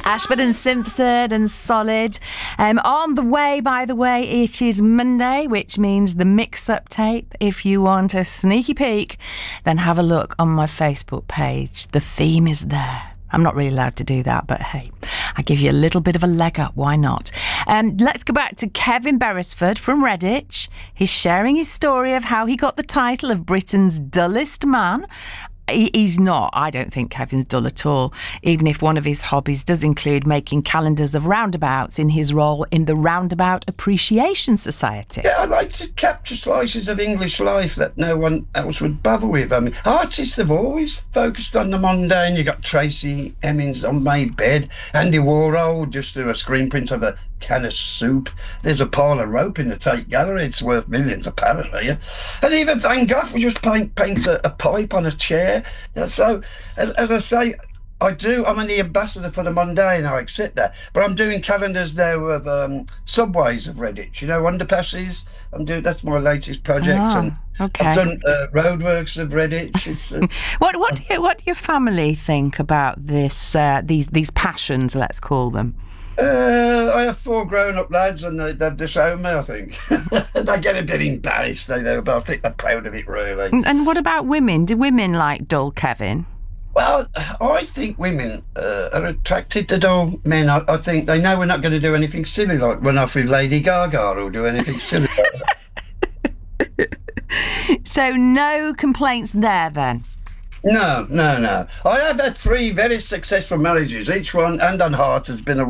Ashford and Simpson and Solid. On the way, by the way, it is Monday, which means the mix-up tape. If you want a sneaky peek, then have a look on my Facebook page. The theme is there. I'm not really allowed to do that, but hey, I give you a little bit of a leg up. Why not? Let's go back to Kevin Beresford from Redditch. He's sharing his story of how he got the title of Britain's dullest man. He's not. I don't think Kevin's dull at all, even if one of his hobbies does include making calendars of roundabouts in his role in the Roundabout Appreciation Society. Yeah, I like to capture slices of English life that no one else would bother with. I mean, artists have always focused on the mundane. You got Tracy Hemmings on my bed, Andy Warhol just do a screen print of a can of soup. There's a pile of rope in the Tate Gallery. It's worth millions, apparently. Yeah? And even Van Gogh would just paint a pipe on a chair. So, as I say, I'm the ambassador for the mundane. I accept that. But I'm doing calendars now of subways of Redditch. You know, underpasses. That's my latest project. And okay. I've done roadworks of Redditch. What do your family think about this? These passions, let's call them. I have 4 grown-up lads, and they've disowned me, I think. They get a bit embarrassed, but I think they're proud of it, really. And what about women? Do women like dull Kevin? Well, I think women are attracted to dull men. I think they know we're not going to do anything silly, like run off with Lady Gaga or do anything silly like that. So no complaints there, then? No. I have had 3 very successful marriages. Each one, hand on heart, has been a